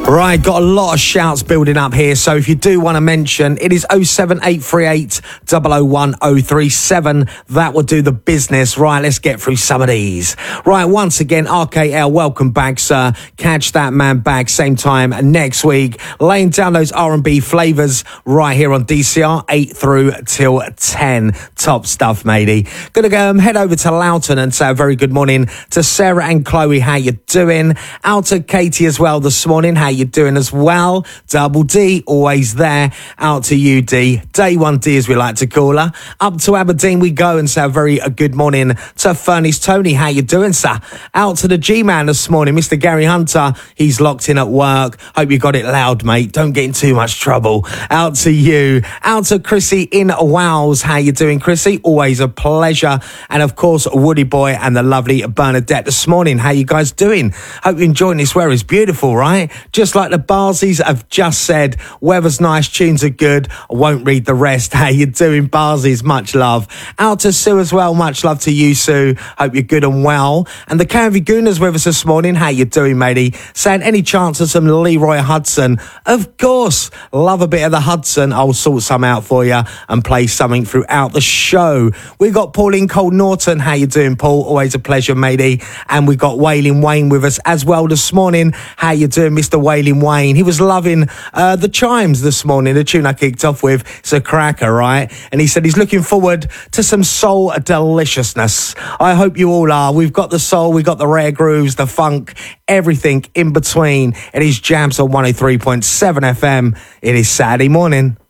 Right, got a lot of shouts building up here, so if you do want to mention, it is 07838 001 037. That will do the business. Right, let's get through some of these. Right, once again, RKL, welcome back, sir. Catch that man back same time next week. Laying down those R&B flavours right here on DCR, 8 through till 10. Top stuff, matey. Gonna go head over to Loughton and say a very good morning to Sarah and Chloe. How you doing? Out to Katie as well this morning. How you doing as well? Double D, always there. Out to you, D. Day 1D, as we like to call her. Up to Aberdeen we go and say a very good morning to Furnace Tony. How you doing, sir? Out to the G-Man this morning, Mr. Gary Hunter. He's locked in at work. Hope you got it loud, mate. Don't get in too much trouble. Out to you. Out to Chrissy in Wales. How you doing, Chrissy? Always a pleasure. And of course, Woody Boy and the lovely Bernadette this morning. How you guys doing? Hope you're enjoying this weather. It's beautiful, right? Just like the Barsies have just said, weather's nice, tunes are good. I won't read the rest. How you doing, Barsies? Much love. Out to Sue as well. Much love to you, Sue. Hope you're good and well. And the Canvey Gooners with us this morning. How you doing, matey? Saying any chance of some Leroy Hudson? Of course. Love a bit of the Hudson. I'll sort some out for you and play something throughout the show. We've got Pauline Cole Norton. How you doing, Paul? Always a pleasure, matey. And we've got Waylon Wayne with us as well this morning. How you doing, Mr. Waylon Wayne? He was loving the chimes this morning, the tune I kicked off with. It's a cracker, right? And he said he's looking forward to some soul deliciousness. I hope you all are. We've got the soul, we've got the rare grooves, the funk, everything in between. It is Jams on 103.7 FM. It is Saturday morning.